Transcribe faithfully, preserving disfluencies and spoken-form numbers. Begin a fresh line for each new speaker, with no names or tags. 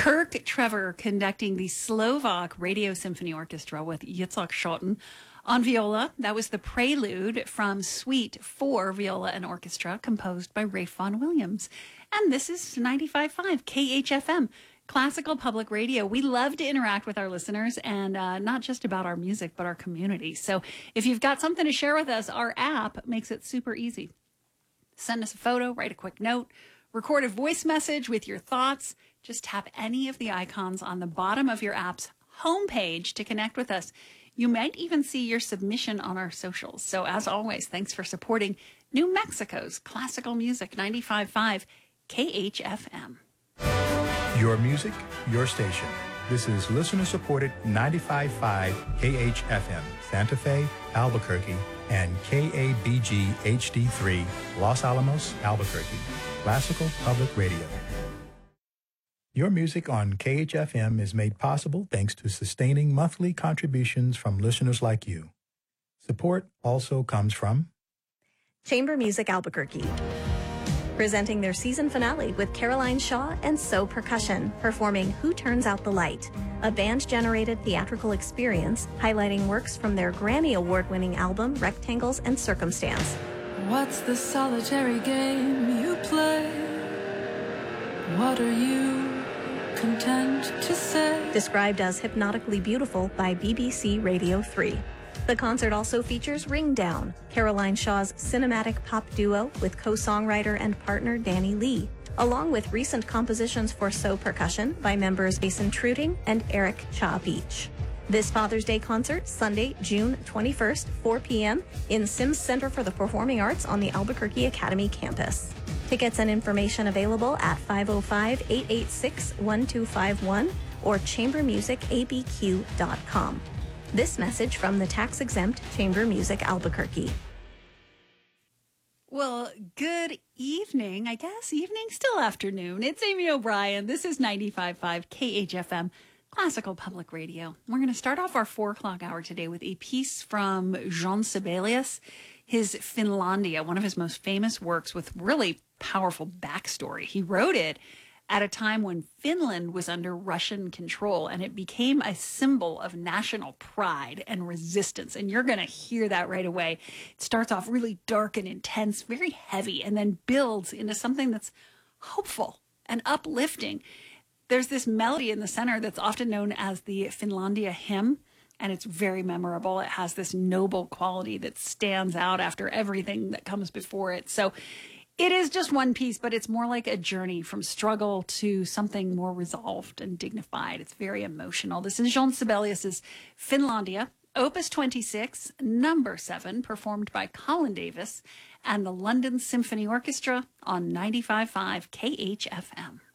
Kirk Trevor conducting the Slovak Radio Symphony Orchestra with Yitzhak Schotten on viola. That was the prelude from Suite for Viola and Orchestra, composed by Ralph Vaughan Williams. And this is ninety-five point five K H F M, Classical Public Radio. We love to interact with our listeners, and uh, not just about our music, but our community. So if you've got something to share with us, our app makes it super easy. Send us a photo, write a quick note, record a voice message with your thoughts. Just tap any of the icons on the bottom of your app's homepage to connect with us. You might even see your submission on our socials. So as always, thanks for supporting New Mexico's classical music, ninety-five point five K H F M.
Your music, your station. This is listener-supported ninety-five point five K H F M, Santa Fe, Albuquerque, and K A B G H D three, Los Alamos, Albuquerque. Classical Public Radio. Your music on K H F M is made possible thanks to sustaining monthly contributions from listeners like you. Support also comes from
Chamber Music Albuquerque, presenting their season finale with Caroline Shaw and So Percussion, performing Who Turns Out the Light, a band-generated theatrical experience highlighting works from their Grammy Award-winning album Rectangles and Circumstance.
What's the solitary game you play? What are you content to say?
Described as hypnotically beautiful by B B C Radio three. The concert also features Ring Down, Caroline Shaw's cinematic pop duo with co-songwriter and partner Danny Lee, along with recent compositions for So Percussion by members Jason Truding and Eric Cha Beach. This Father's Day concert, Sunday, June twenty-first, four p.m. in Sims Center for the Performing Arts on the Albuquerque Academy campus. Tickets and information available at five oh five, eight eight six, one two five one or chamber music a b q dot com. This message from the tax-exempt Chamber Music Albuquerque.
Well, good evening, I guess. Evening, still afternoon. It's Amy O'Brien. This is ninety-five point five K H F M, Classical Public Radio. We're going to start off our four o'clock hour today with a piece from Jean Sibelius, his Finlandia, one of his most famous works with really powerful backstory. He wrote it at a time when Finland was under Russian control, and it became a symbol of national pride and resistance. And you're going to hear that right away. It starts off really dark and intense, very heavy, and then builds into something that's hopeful and uplifting. There's this melody in the center that's often known as the Finlandia hymn, and it's very memorable. It has this noble quality that stands out after everything that comes before it. So it is just one piece, but it's more like a journey from struggle to something more resolved and dignified. It's very emotional. This is Jean Sibelius's Finlandia, Opus twenty-six, number seven, performed by Colin Davis and the London Symphony Orchestra on ninety-five point five K H F M.